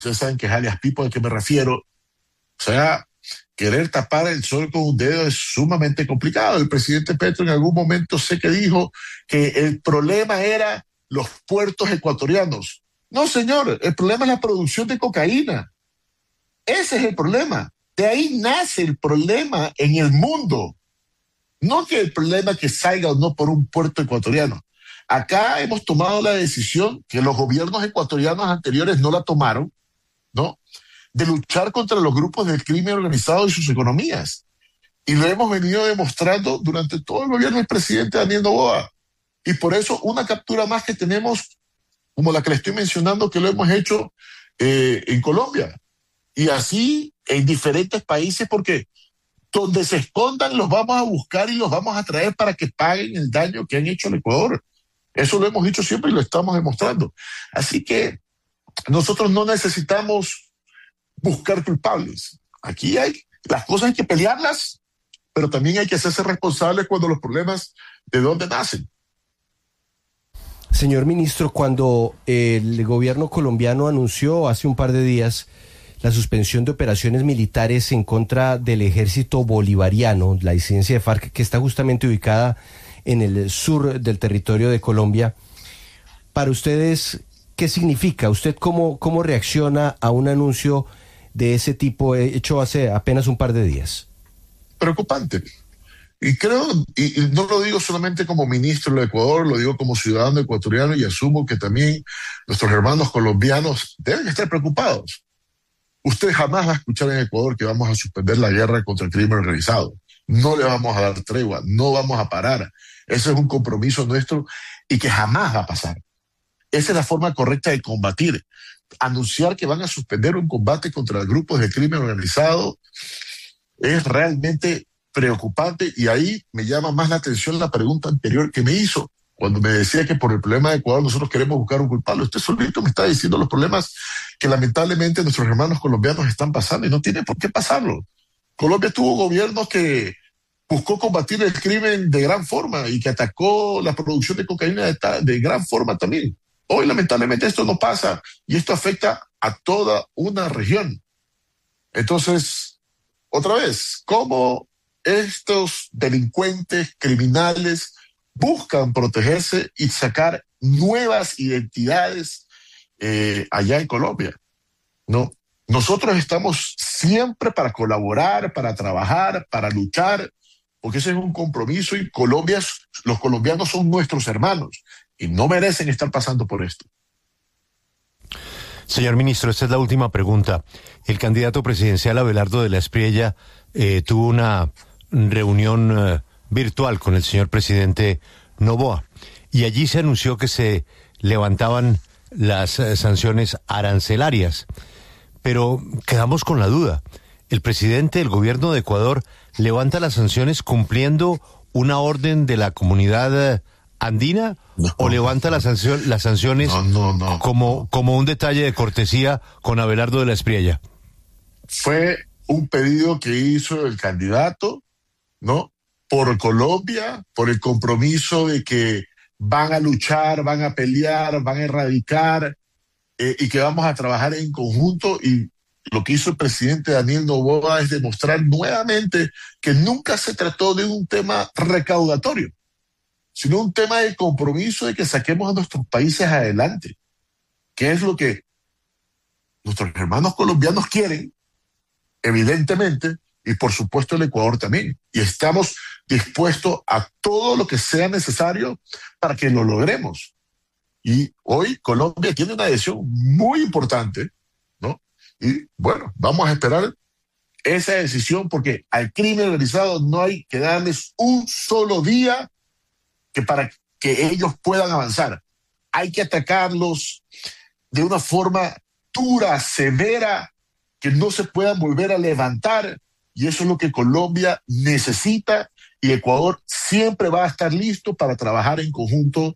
ustedes saben que es alias Pipo, ¿a qué me refiero? O sea, querer tapar el sol con un dedo es sumamente complicado. El presidente Petro en algún momento sé que dijo que el problema era los puertos ecuatorianos. No, señor, el problema es la producción de cocaína. Ese es el problema. De ahí nace el problema en el mundo. No que el problema que salga o no por un puerto ecuatoriano. Acá hemos tomado la decisión que los gobiernos ecuatorianos anteriores no la tomaron, ¿no? De luchar contra los grupos del crimen organizado y sus economías. Y lo hemos venido demostrando durante todo el gobierno del presidente Daniel Noboa. Y por eso una captura más que tenemos, como la que le estoy mencionando, que lo hemos hecho en Colombia. Y así en diferentes países, porque donde se escondan los vamos a buscar y los vamos a traer para que paguen el daño que han hecho al Ecuador. Eso lo hemos dicho siempre y lo estamos demostrando. Así que nosotros no necesitamos buscar culpables. Aquí las cosas hay que pelearlas, pero también hay que hacerse responsables cuando los problemas de dónde nacen. Señor ministro, cuando el gobierno colombiano anunció hace un par de días la suspensión de operaciones militares en contra del ejército bolivariano, la disidencia de FARC, que está justamente ubicada en el sur del territorio de Colombia, para ustedes, ¿qué significa? ¿Usted cómo reacciona a un anuncio de ese tipo hecho hace apenas un par de días? Preocupante. Y creo, y no lo digo solamente como ministro del Ecuador, lo digo como ciudadano ecuatoriano y asumo que también nuestros hermanos colombianos deben estar preocupados. Usted jamás va a escuchar en Ecuador que vamos a suspender la guerra contra el crimen organizado. No le vamos a dar tregua, no vamos a parar. Ese es un compromiso nuestro y que jamás va a pasar. Esa es la forma correcta de combatir. Anunciar que van a suspender un combate contra grupos de crimen organizado es realmente preocupante y ahí me llama más la atención la pregunta anterior que me hizo, cuando me decía que por el problema de Ecuador nosotros queremos buscar un culpable. Usted solito me está diciendo los problemas que lamentablemente nuestros hermanos colombianos están pasando y no tiene por qué pasarlo. Colombia tuvo gobiernos que buscó combatir el crimen de gran forma y que atacó la producción de cocaína de gran forma también. Hoy lamentablemente esto no pasa y esto afecta a toda una región. Entonces, otra vez, ¿cómo estos delincuentes criminales buscan protegerse y sacar nuevas identidades allá en Colombia? ¿No? Nosotros estamos siempre para colaborar, para trabajar, para luchar, porque ese es un compromiso y los colombianos son nuestros hermanos y no merecen estar pasando por esto. Señor ministro, esta es la última pregunta. El candidato presidencial Abelardo de la Espriella tuvo una reunión virtual con el señor presidente Noboa y allí se anunció que se levantaban las sanciones arancelarias. Pero quedamos con la duda. ¿El presidente del gobierno de Ecuador levanta las sanciones cumpliendo una orden de la comunidad andina o levanta las sanciones como un detalle de cortesía con Abelardo de la Espriella? Fue un pedido que hizo el candidato, ¿no? Por Colombia, por el compromiso de que van a luchar, van a pelear, van a erradicar y que vamos a trabajar en conjunto. Y lo que hizo el presidente Daniel Noboa es demostrar nuevamente que nunca se trató de un tema recaudatorio, sino un tema de compromiso de que saquemos a nuestros países adelante, que es lo que nuestros hermanos colombianos quieren, evidentemente, y por supuesto el Ecuador también. Y estamos dispuestos a todo lo que sea necesario para que lo logremos. Y hoy Colombia tiene una decisión muy importante, ¿no? Y bueno, vamos a esperar esa decisión porque al crimen organizado no hay que darles un solo día para que ellos puedan avanzar. Hay que atacarlos de una forma dura, severa, que no se puedan volver a levantar. Y eso es lo que Colombia necesita y Ecuador siempre va a estar listo para trabajar en conjunto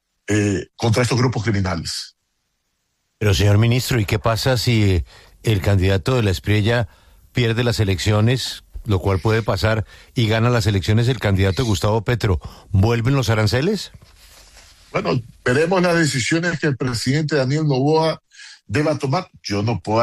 contra estos grupos criminales. Pero señor ministro, ¿y qué pasa si el candidato de la Espriella pierde las elecciones, lo cual puede pasar, y gana las elecciones el candidato Gustavo Petro? ¿Vuelven los aranceles? Bueno, veremos las decisiones que el presidente Daniel Noboa deba tomar, yo no puedo